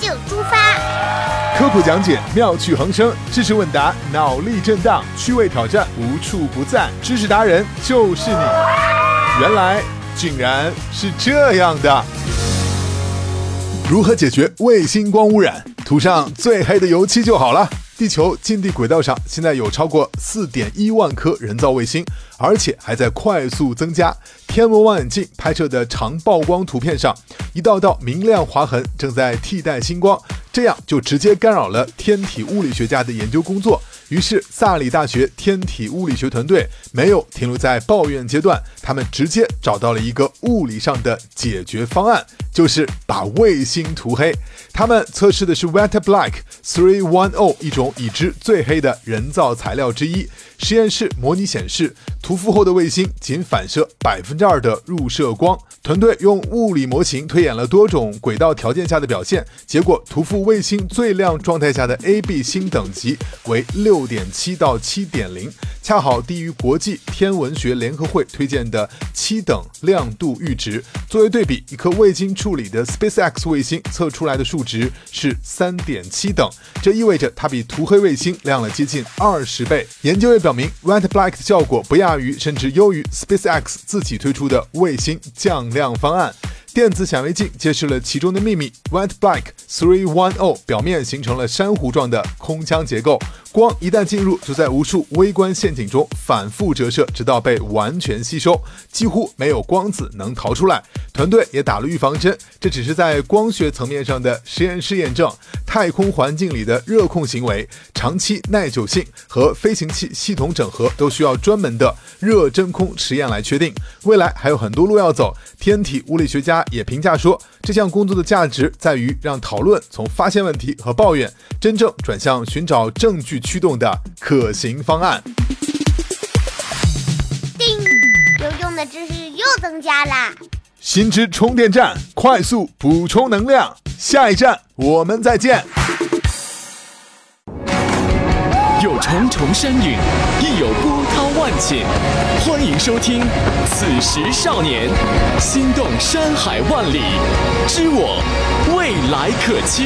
就出发。 科普讲解，妙趣横生；知识问答，脑力震荡；趣味挑战，无处不在。知识达人就是你。原来竟然是这样的。如何解决卫星光污染？涂上最黑的油漆就好了。地球近地轨道上现在有超过 4.1 万颗人造卫星，而且还在快速增加。天文望远镜拍摄的长曝光图片上，一道道明亮划痕正在替代星光，这样就直接干扰了天体物理学家的研究工作。于是萨里大学天体物理学团队没有停留在抱怨阶段，他们直接找到了一个物理上的解决方案，就是把卫星涂黑。他们测试的是 Wet Black 310， 一种已知最黑的人造材料之一。实验室模拟显示，涂覆后的卫星仅反射 2% 的入射光。团队用物理模型推演了多种轨道条件下的表现，结果涂覆卫星最亮状态下的 AB 星等级为 6.7 到 7.0， 恰好低于国际天文学联合会推荐的7等亮度阈值。作为对比，一颗未经处理的 SpaceX 卫星测出来的数值是 3.7 等，这意味着它比涂黑卫星亮了接近20倍。研究也表明 Wet Black 的效果不亚于甚至优于 SpaceX 自己推出的卫星降亮方案。电子显微镜揭示了其中的秘密。Wet Black 310表面形成了珊瑚状的空腔结构，光一旦进入，就在无数微观陷阱中反复折射，直到被完全吸收，几乎没有光子能逃出来。团队也打了预防针，这只是在光学层面上的实验室验证。太空环境里的热控行为、长期耐久性和飞行器系统整合都需要专门的热真空实验来确定。未来还有很多路要走。天体物理学家也评价说，这项工作的价值在于让讨论从发现问题和抱怨，真正转向寻找证据驱动的可行方案。 叮，有用的知识又增加啦！ 新知充电站，快速补充能量。下一站我们再见。 有重重山岭，亦有波涛万顷。欢迎收听《此时少年》，心动山海万里，知我未来可期。